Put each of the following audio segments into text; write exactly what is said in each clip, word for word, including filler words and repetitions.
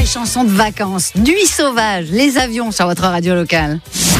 vraies chansons de vacances. Nuit sauvage, les avions sur votre radio locale.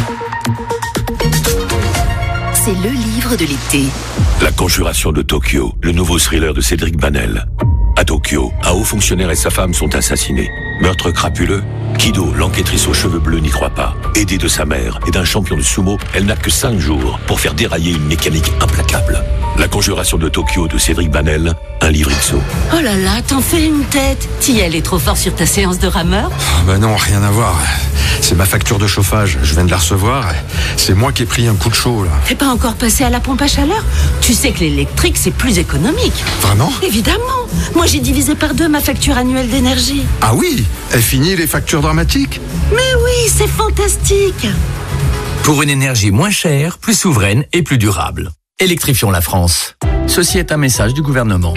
C'est le livre de l'été. La Conjuration de Tokyo, le nouveau thriller de Cédric Banel. À Tokyo, un haut fonctionnaire et sa femme sont assassinés. Meurtre crapuleux? Kido, l'enquêtrice aux cheveux bleus, n'y croit pas. Aidée de sa mère et d'un champion de sumo, elle n'a que cinq jours pour faire dérailler une mécanique implacable. La Conjuration de Tokyo de Cédric Banel, un livre X O. Oh là là, t'en fais une tête. Tiel est trop fort sur ta séance de rameur? Oh bah non, rien à voir. C'est ma facture de chauffage, je viens de la recevoir. C'est moi qui ai pris un coup de chaud là. T'es pas encore passé à la pompe à chaleur? Tu sais que l'électrique c'est plus économique. Vraiment? Évidemment. Moi j'ai divisé par deux ma facture annuelle d'énergie. Ah oui? Elle finit les factures dramatiques? Mais oui, c'est fantastique. Pour une énergie moins chère, plus souveraine et plus durable. Électrifions la France. Ceci est un message du gouvernement.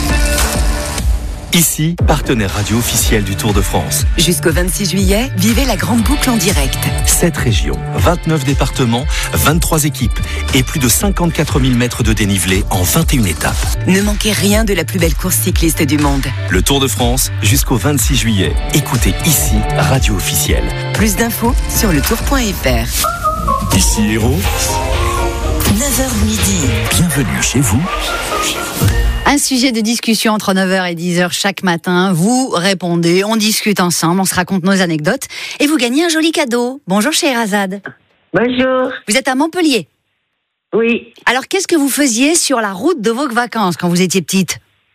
Ici, partenaire radio officiel du Tour de France. Jusqu'au vingt-six juillet, vivez la grande boucle en direct. sept régions, vingt-neuf départements, vingt-trois équipes et plus de cinquante-quatre mille mètres de dénivelé en vingt et une étapes. Ne manquez rien de la plus belle course cycliste du monde. Le Tour de France jusqu'au vingt-six juillet. Écoutez ici, radio officielle. Plus d'infos sur le tour point f r. Ici Héros. neuf heures midi. Bienvenue chez vous. Un sujet de discussion entre neuf heures et dix heures chaque matin. Vous répondez, on discute ensemble, on se raconte nos anecdotes et vous gagnez un joli cadeau. Bonjour Scheherazade. Bonjour. Vous êtes à Montpellier. Oui. Alors qu'est-ce que vous faisiez sur la route de vos vacances quand vous étiez petite?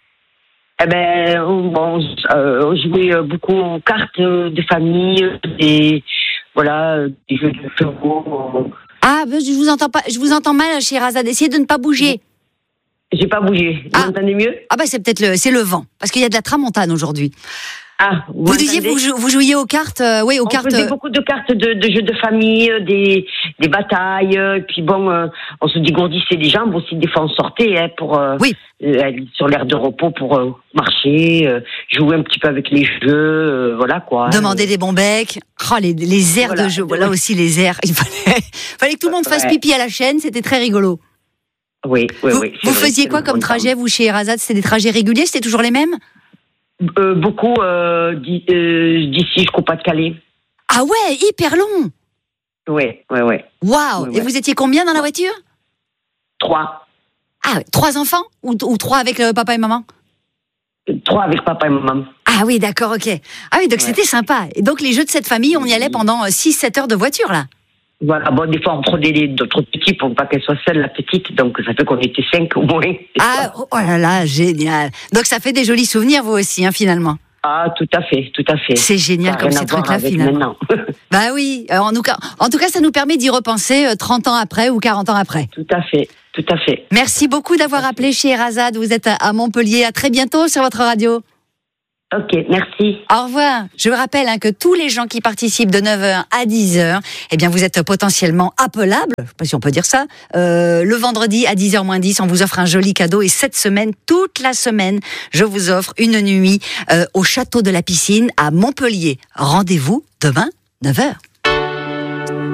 Eh ben, on, on, euh, on jouait beaucoup aux cartes de famille, des, voilà, des jeux de chevaux. Ah, ben, je vous entends pas, je vous entends mal Scheherazade. Essayez de ne pas bouger. J'ai pas bougé. Vous Ah. m'entendez mieux? Ah ben c'est peut-être le, c'est le vent, parce qu'il y a de la tramontane aujourd'hui. Ah, vous, Vous disiez vous, jou- vous jouiez aux cartes, euh, oui, aux On cartes. faisait beaucoup de cartes de, de jeux de famille, des, des batailles, et puis bon, euh, on se dégourdissait les jambes aussi, des fois on sortait hein, pour euh, Oui. euh, aller sur l'aire de repos pour euh, marcher, euh, jouer un petit peu avec les jeux, euh, voilà quoi. Demander des bons becs. Oh, les, les airs Voilà. de jeu, voilà aussi les airs. Il fallait, fallait que tout le monde fasse Ouais. pipi à la chaîne, c'était très rigolo. Oui, oui, vous oui. c'est vous vrai, faisiez c'est quoi le comme bon temps. trajet, vous, chez Scheherazade? C'était des trajets réguliers, c'était toujours les mêmes? Euh, beaucoup euh, d'i- euh, d'ici jusqu'au Pas-de-Calais. Ah ouais, hyper long. Oui, oui, oui. Waouh. Ouais, Et ouais. vous étiez combien dans la voiture? Trois. Ah, ouais, trois enfants ou, ou trois avec le papa et maman? Trois avec papa et maman. Ah oui, d'accord, ok. Ah oui, donc Ouais. c'était sympa. Et donc les jeux de cette famille, on y allait pendant six sept heures de voiture, là. Voilà, bon, des fois on prenait les- d'autres petits pour pas qu'elle soit seule, la petite, donc ça fait qu'on était cinq au moins. Ah, oh là là, génial. Donc ça fait des jolis souvenirs, vous aussi, hein, finalement. Ah, tout à fait, tout à fait. C'est génial Ça a comme rien ces à voir trucs-là, avec finalement. maintenant. Bah oui, euh, en tout cas, en tout cas, ça nous permet d'y repenser euh, trente ans après ou quarante ans après. Tout à fait, tout à fait. Merci beaucoup d'avoir appelé Scheherazade. Vous êtes à, à Montpellier. À très bientôt sur votre radio. Ok, merci. Au revoir. Je vous rappelle hein, que tous les gens qui participent de neuf heures à dix heures, eh bien, vous êtes potentiellement appelables, je ne sais pas si on peut dire ça, euh, le vendredi à dix heures moins dix, on vous offre un joli cadeau. Et cette semaine, toute la semaine, je vous offre une nuit euh, au Château de la Piscine à Montpellier. Rendez-vous demain, neuf heures.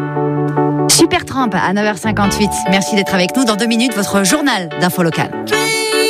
Super Tramp à neuf heures cinquante-huit. Merci d'être avec nous. Dans deux minutes, votre journal d'info locale.